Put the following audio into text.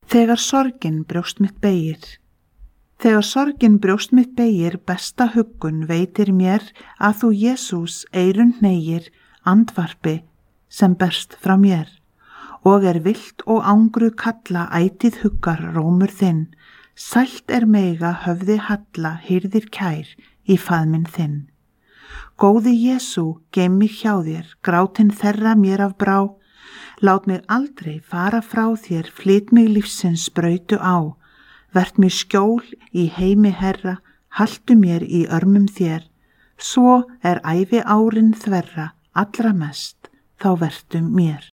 Þegar sorgin brjóst mitt beygir. Þegar sorgin brjóst mitt beygir, besta huggun veitir mér að þú, Jesús, eyrun hneigir andvarpi sem berst frá mér. Og vilt og angru kalla ætíð huggar rómur þinn. Sælt mega höfði halla hirðir kær í faðminn þinn. Góði Jesú, geym mig hjá þér, grátinn þerra mér af brá. Lát mig aldrei fara frá þér, flyt mig lífsins sprautu á. Vert mér skjól í heimi Herra, haltu mér í örmum þér. Svo ævi árin þverra allra mest, þá vertu mér.